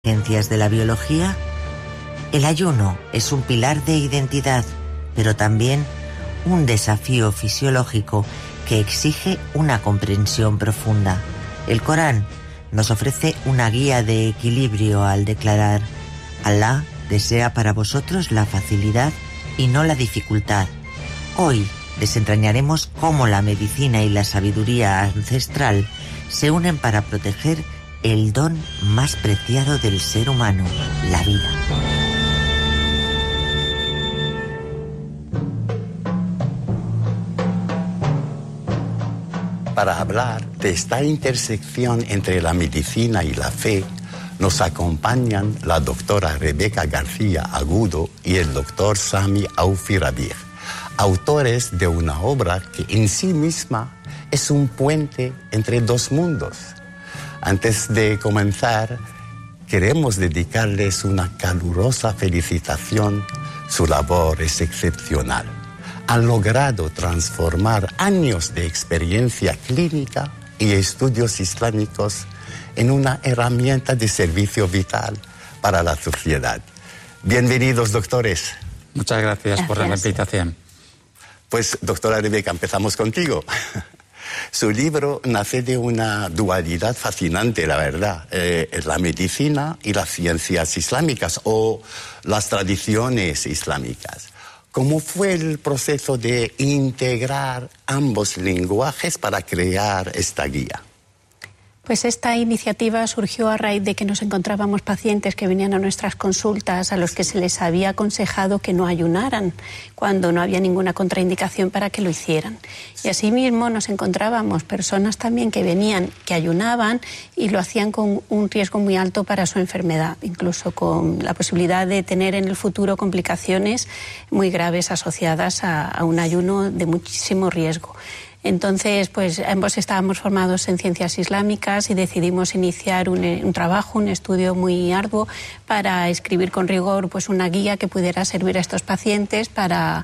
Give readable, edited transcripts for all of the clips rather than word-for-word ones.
Ciencias de la biología, el ayuno es un pilar de identidad, pero también un desafío fisiológico que exige una comprensión profunda. El Corán nos ofrece una guía de equilibrio al declarar: Alá desea para vosotros la facilidad y no la dificultad. Hoy desentrañaremos cómo la medicina y la sabiduría ancestral se unen para proteger el don más preciado del ser humano, la vida. Para hablar de esta intersección entre la medicina y la fe, nos acompañan la doctora Rebeca García Agudo y el doctor Sami Aufi Rabih, autores de una obra que en sí misma es un puente entre dos mundos. Antes de comenzar, queremos dedicarles una calurosa felicitación. Su labor es excepcional. Han logrado transformar años de experiencia clínica y estudios islámicos en una herramienta de servicio vital para la sociedad. Bienvenidos, doctores. Muchas gracias por la invitación. Pues, doctora Rebeca, empezamos contigo. Su libro nace de una dualidad fascinante, la verdad, la medicina y las ciencias islámicas o las tradiciones islámicas. ¿Cómo fue el proceso de integrar ambos lenguajes para crear esta guía? Pues esta iniciativa surgió a raíz de que nos encontrábamos pacientes que venían a nuestras consultas a los que se les había aconsejado que no ayunaran cuando no había ninguna contraindicación para que lo hicieran. Y asimismo nos encontrábamos personas también que venían, que ayunaban y lo hacían con un riesgo muy alto para su enfermedad, incluso con la posibilidad de tener en el futuro complicaciones muy graves asociadas a un ayuno de muchísimo riesgo. Entonces, pues ambos estábamos formados en ciencias islámicas y decidimos iniciar un trabajo, un estudio muy arduo para escribir con rigor pues una guía que pudiera servir a estos pacientes para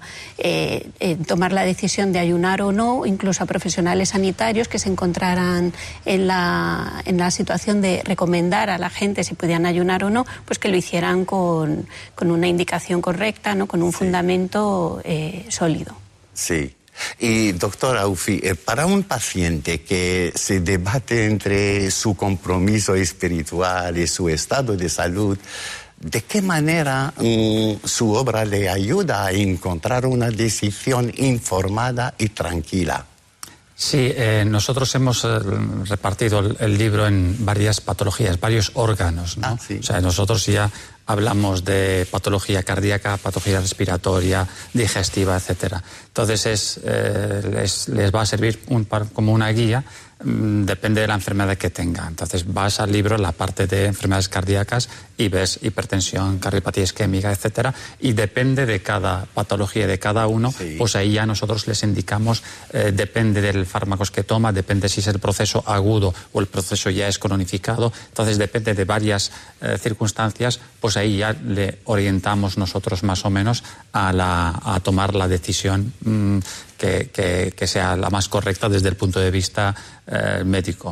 tomar la decisión de ayunar o no, incluso a profesionales sanitarios que se encontraran en la situación de recomendar a la gente si podían ayunar o no, pues que lo hicieran con una indicación correcta, ¿no? Con un fundamento sólido. Sí. Y doctor Aufi, para un paciente que se debate entre su compromiso espiritual y su estado de salud, ¿de qué manera su obra le ayuda a encontrar una decisión informada y tranquila? Sí, nosotros hemos repartido el libro en varias patologías, varios órganos, ¿no? Sí. O sea, nosotros ya hablamos de patología cardíaca, patología respiratoria, digestiva, etcétera. Entonces les va a servir como una guía, depende de la enfermedad que tenga. Entonces vas al libro, la parte de enfermedades cardíacas, y ves hipertensión, cardiopatía isquémica, etcétera, y depende de cada patología de cada uno, sí, pues ahí ya nosotros les indicamos, depende del fármacos que toma, depende si es el proceso agudo o el proceso ya es cronificado, entonces depende de varias circunstancias, pues ahí ya le orientamos nosotros más o menos a tomar la decisión que sea la más correcta desde el punto de vista médico.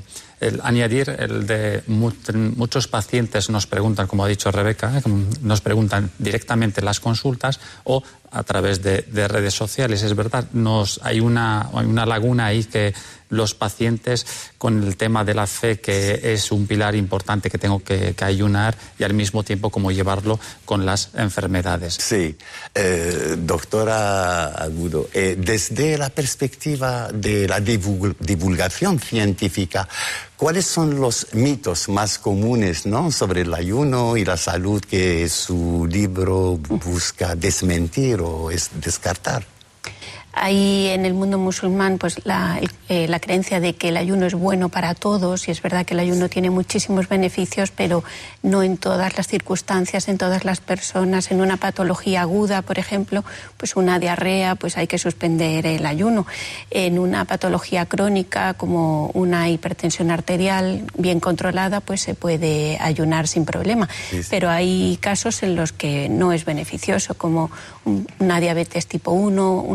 Muchos pacientes nos preguntan, como ha dicho Rebeca, nos preguntan directamente en las consultas o a través de redes sociales. Es verdad, hay una laguna ahí, que los pacientes con el tema de la fe, que es un pilar importante que tengo que ayunar, y al mismo tiempo cómo llevarlo con las enfermedades. Sí, doctora Agudo, desde la perspectiva de la divulgación científica, ¿cuáles son los mitos más comunes, ¿no?, sobre el ayuno y la salud que su libro busca desmentir o descartar? Hay en el mundo musulmán pues la creencia de que el ayuno es bueno para todos, y es verdad que el ayuno tiene muchísimos beneficios, pero no en todas las circunstancias, en todas las personas. En una patología aguda, por ejemplo, pues una diarrea, pues hay que suspender el ayuno. En una patología crónica como una hipertensión arterial bien controlada, pues se puede ayunar sin problema. Sí. Pero hay casos en los que no es beneficioso, como una diabetes tipo 1, una diálisis,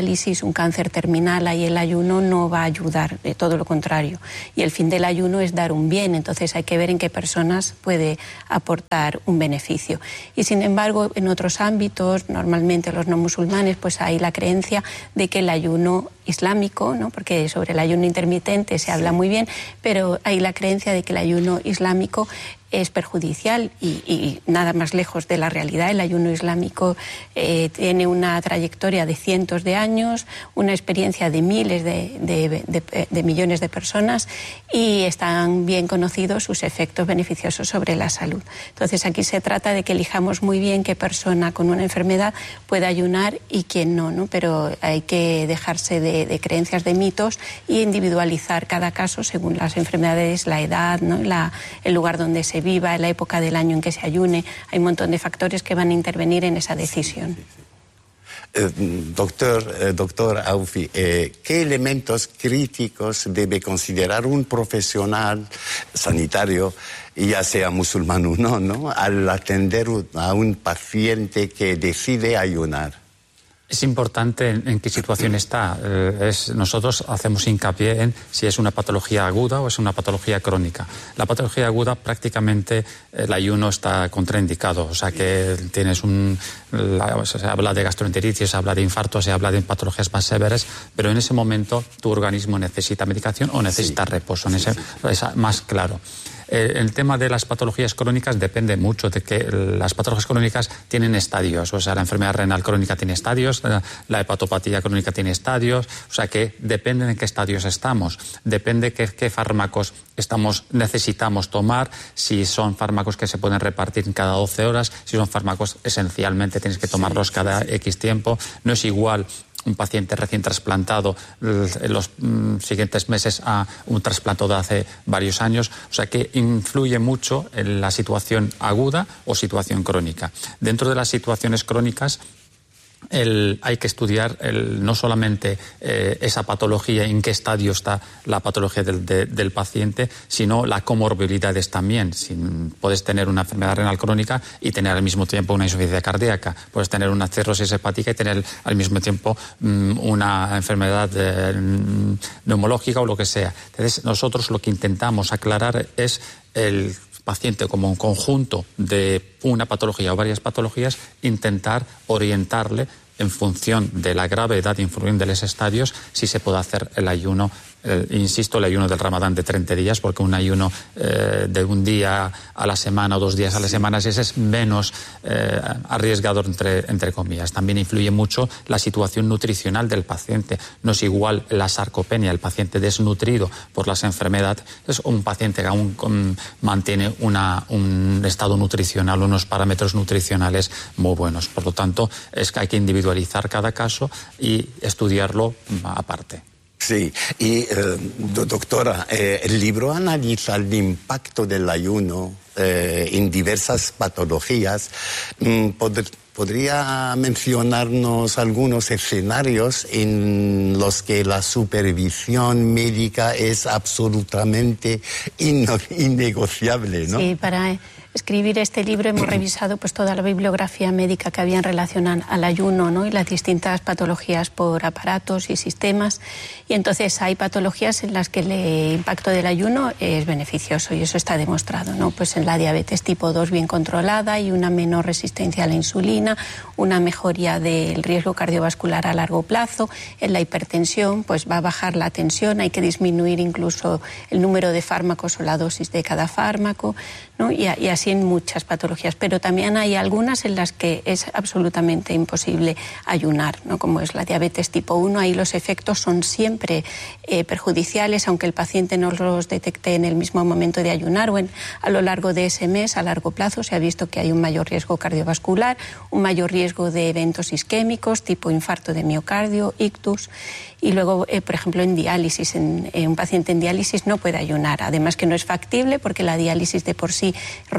diálisis, un cáncer terminal, ahí el ayuno no va a ayudar, todo lo contrario. Y el fin del ayuno es dar un bien, entonces hay que ver en qué personas puede aportar un beneficio. Y sin embargo, en otros ámbitos, normalmente los no musulmanes, pues hay la creencia de que el ayuno islámico, ¿no? Porque sobre el ayuno intermitente se habla muy bien, pero hay la creencia de que el ayuno islámico es perjudicial y nada más lejos de la realidad. El ayuno islámico tiene una trayectoria de cientos de años, una experiencia de miles de millones de personas y están bien conocidos sus efectos beneficiosos sobre la salud. Entonces aquí se trata de que elijamos muy bien qué persona con una enfermedad puede ayunar y quién no, ¿no? Pero hay que dejarse de creencias, de mitos y individualizar cada caso según las enfermedades, la edad, ¿no? El lugar donde se viva, en la época del año en que se ayune. Hay un montón de factores que van a intervenir en esa decisión. Doctor Aufi, ¿qué elementos críticos debe considerar un profesional sanitario, ya sea musulmán o no, al atender a un paciente que decide ayunar? Es importante en qué situación está. Nosotros hacemos hincapié en si es una patología aguda o es una patología crónica. La patología aguda prácticamente el ayuno está contraindicado, o sea que tienes se habla de gastroenteritis, se habla de infarto, se habla de patologías más severas, pero en ese momento tu organismo necesita medicación o necesita reposo, es más claro. El tema de las patologías crónicas depende mucho de que las patologías crónicas tienen estadios, o sea, la enfermedad renal crónica tiene estadios, la hepatopatía crónica tiene estadios, o sea que depende en qué estadios estamos, depende qué fármacos necesitamos tomar, si son fármacos que se pueden repartir cada 12 horas, si son fármacos esencialmente tienes que tomarlos cada X tiempo, no es igual un paciente recién trasplantado en los siguientes meses a un trasplantado de hace varios años, o sea que influye mucho en la situación aguda o situación crónica. Dentro de las situaciones crónicas hay que estudiar no solamente esa patología, en qué estadio está la patología del paciente, sino las comorbilidades también. Puedes tener una enfermedad renal crónica y tener al mismo tiempo una insuficiencia cardíaca. Puedes tener una cirrosis hepática y tener al mismo tiempo una enfermedad neumológica o lo que sea. Entonces, nosotros lo que intentamos aclarar es el paciente como un conjunto de una patología o varias patologías, intentar orientarle en función de la gravedad y en función de los estadios si se puede hacer el ayuno. Insisto, el ayuno del Ramadán de 30 días, porque un ayuno de un día a la semana o 2 días a la semana, ese es menos arriesgado, entre comillas. También influye mucho la situación nutricional del paciente. No es igual la sarcopenia, el paciente desnutrido por las enfermedades, es un paciente que aún mantiene un estado nutricional, unos parámetros nutricionales muy buenos. Por lo tanto, es que hay que individualizar cada caso y estudiarlo aparte. Sí, y doctora, el libro analiza el impacto del ayuno en diversas patologías. ¿Podría mencionarnos algunos escenarios en los que la supervisión médica es absolutamente innegociable, ¿no? Sí, para escribir este libro hemos revisado pues toda la bibliografía médica que había en relación al ayuno, ¿no? Y las distintas patologías por aparatos y sistemas. Y entonces hay patologías en las que el impacto del ayuno es beneficioso y eso está demostrado, ¿no? Pues en la diabetes tipo 2 bien controlada y una menor resistencia a la insulina, una mejoría del riesgo cardiovascular a largo plazo. En la hipertensión pues va a bajar la tensión, hay que disminuir incluso el número de fármacos o la dosis de cada fármaco, ¿no? Y así en muchas patologías, pero también hay algunas en las que es absolutamente imposible ayunar, ¿no? Como es la diabetes tipo 1, ahí los efectos son siempre perjudiciales, aunque el paciente no los detecte en el mismo momento de ayunar o a lo largo de ese mes, a largo plazo, se ha visto que hay un mayor riesgo cardiovascular, un mayor riesgo de eventos isquémicos, tipo infarto de miocardio, ictus. Y luego, por ejemplo, en diálisis, un paciente en diálisis no puede ayunar, además que no es factible porque la diálisis de por sí rompe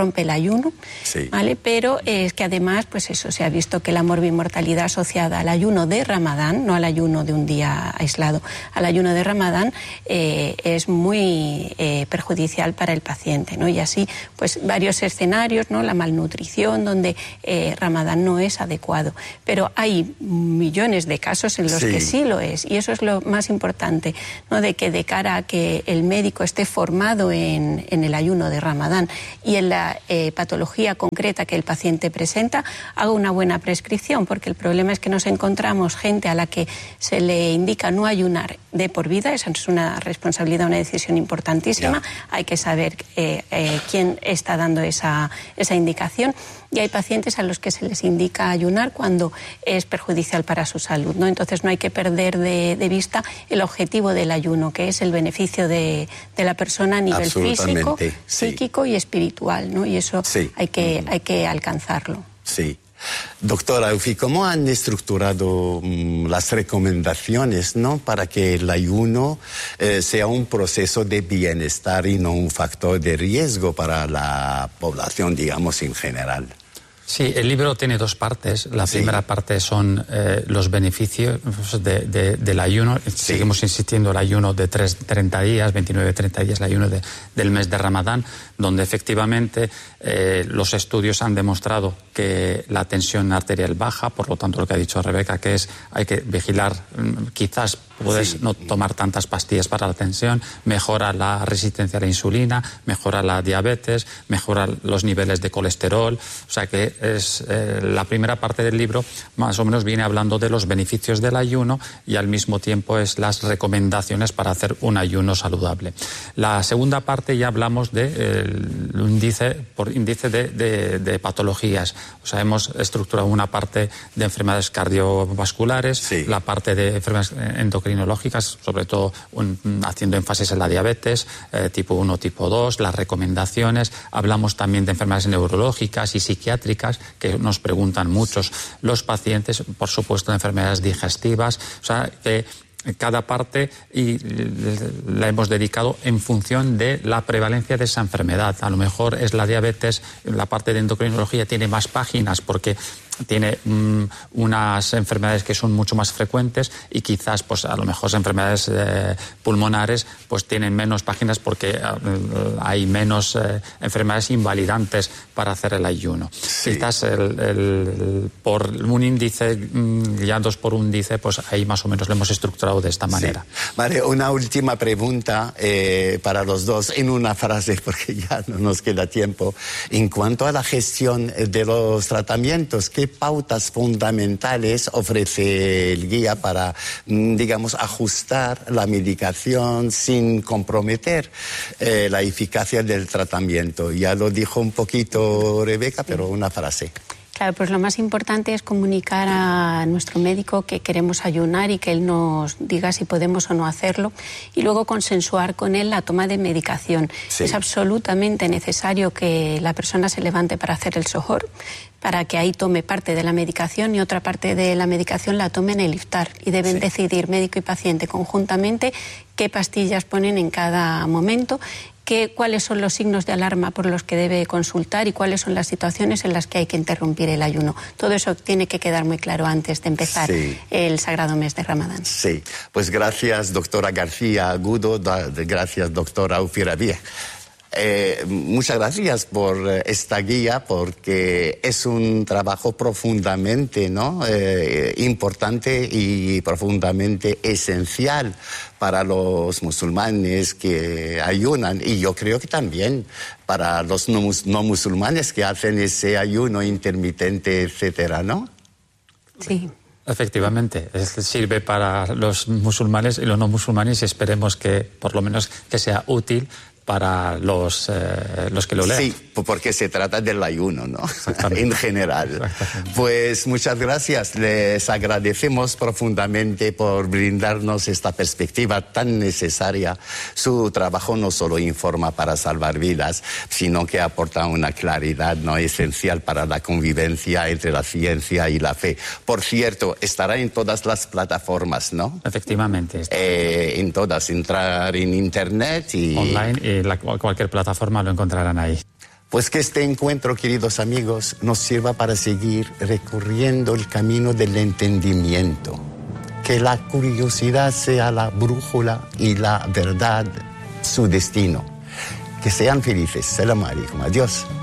rompe el ayuno, sí. ¿vale? Pero es que además, pues eso, se ha visto que la morbimortalidad asociada al ayuno de Ramadán, no al ayuno de un día aislado, al ayuno de Ramadán, es muy perjudicial para el paciente, ¿no? Y así, pues varios escenarios, ¿no? La malnutrición, donde Ramadán no es adecuado. Pero hay millones de casos en los que sí lo es, y eso es lo más importante, ¿no? De que de cara a que el médico esté formado en el ayuno de Ramadán y en la patología concreta que el paciente presenta, haga una buena prescripción, porque el problema es que nos encontramos gente a la que se le indica no ayunar de por vida. Esa es una responsabilidad, una decisión importantísima. Hay que saber quién está dando esa indicación. Y hay pacientes a los que se les indica ayunar cuando es perjudicial para su salud, ¿no? Entonces no hay que perder de vista el objetivo del ayuno, que es el beneficio de la persona a nivel físico, psíquico y espiritual, ¿no? Y eso hay que alcanzarlo. Sí. Doctora Aufi, ¿cómo han estructurado las recomendaciones, ¿no? para que el ayuno sea un proceso de bienestar y no un factor de riesgo para la población, digamos, en general? Sí, el libro tiene dos partes. La primera parte son los beneficios del ayuno. Seguimos insistiendo, el ayuno de 30 días, 29-30 días, el ayuno del mes de Ramadán, donde efectivamente los estudios han demostrado que la tensión arterial baja, por lo tanto lo que ha dicho Rebeca, que es hay que vigilar, quizás puedes no tomar tantas pastillas para la tensión, mejora la resistencia a la insulina, mejora la diabetes, mejora los niveles de colesterol, o sea que es la primera parte del libro más o menos viene hablando de los beneficios del ayuno y al mismo tiempo es las recomendaciones para hacer un ayuno saludable. La segunda parte ya hablamos del índice de patologías, o sea, hemos estructurado una parte de enfermedades cardiovasculares, la parte de enfermedades endocrinológicas, sobre todo haciendo énfasis en la diabetes, tipo 1, tipo 2, las recomendaciones. Hablamos también de enfermedades neurológicas y psiquiátricas, que nos preguntan muchos los pacientes, por supuesto, de enfermedades digestivas, o sea, que cada parte y la hemos dedicado en función de la prevalencia de esa enfermedad. A lo mejor es la diabetes, la parte de endocrinología tiene más páginas porque tiene unas enfermedades que son mucho más frecuentes y quizás pues a lo mejor enfermedades pulmonares pues tienen menos páginas porque hay menos enfermedades invalidantes para hacer el ayuno. Quizás por un índice, ya 2 por 1 dice, pues ahí más o menos lo hemos estructurado de esta manera. Vale, una última pregunta para los dos en una frase porque ya no nos queda tiempo. En cuanto a la gestión de los tratamientos, ¿qué pautas fundamentales ofrece el guía para, digamos, ajustar la medicación sin comprometer la eficacia del tratamiento? Ya lo dijo un poquito Rebeca, pero una frase. Claro, pues lo más importante es comunicar a nuestro médico que queremos ayunar y que él nos diga si podemos o no hacerlo y luego consensuar con él la toma de medicación. Es absolutamente necesario que la persona se levante para hacer el sohor, para que ahí tome parte de la medicación y otra parte de la medicación la tome en el iftar y deben decidir médico y paciente conjuntamente qué pastillas ponen en cada momento, cuáles son los signos de alarma por los que debe consultar y cuáles son las situaciones en las que hay que interrumpir el ayuno. Todo eso tiene que quedar muy claro antes de empezar el sagrado mes de Ramadán. Sí, pues gracias doctora García Agudo, gracias doctora Aufi Rabih. Muchas gracias por esta guía porque es un trabajo profundamente importante y profundamente esencial para los musulmanes que ayunan y yo creo que también para los no musulmanes que hacen ese ayuno intermitente, etcétera, ¿no? Sí. Efectivamente, sirve para los musulmanes y los no musulmanes y esperemos que por lo menos que sea útil para los que lo lean. Sí, porque se trata del ayuno, ¿no? En general. Pues muchas gracias. Les agradecemos profundamente por brindarnos esta perspectiva tan necesaria. Su trabajo no solo informa para salvar vidas, sino que aporta una claridad esencial para la convivencia entre la ciencia y la fe. Por cierto, estará en todas las plataformas, ¿no? Efectivamente. En todas, entrar en internet y... online y cualquier plataforma lo encontrarán ahí. Pues que este encuentro, queridos amigos, nos sirva para seguir recorriendo el camino del entendimiento. Que la curiosidad sea la brújula y la verdad su destino. Que sean felices. Salam alaikum. Adiós.